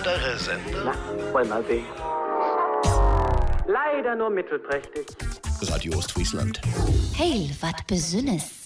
andere Sender? Na, wollen wir sehen. Leider nur mittelprächtig. Radio Ostfriesland. Heil, wat Besünnes.